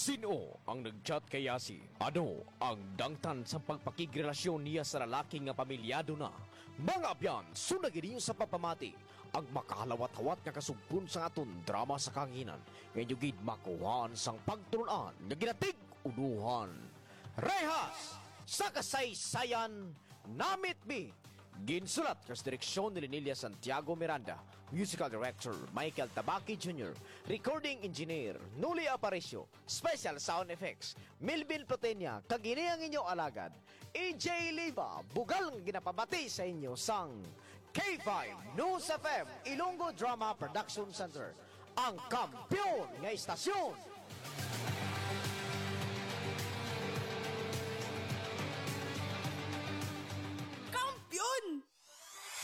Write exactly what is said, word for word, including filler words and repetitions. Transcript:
Sino ang nagchat kay Yasi? Ano ang dangtan sa pagpakigrelasyon niya sa lalaki nga pamilyado na? Mga abyan, sunagin niyo sa papamati ang makalawat-hawat nga kasugpon sa aton drama sa kanginan. Ngayon gid makuhaan sang pagturunan nga ginatig unuhan. Rehas sa kasaysayan namit mi. Ginsulat kas direksyon ni Linelia Santiago Miranda, musical director Michael Tabaki Junior, recording engineer Nuli Aparicio, special sound effects Milvin Plotenia, kagini ang inyong alagad E J Liva, bugal ng ginapabati sa inyo sang K five News F M Ilonggo Drama Production Center, ang kampiyon nga istasyon.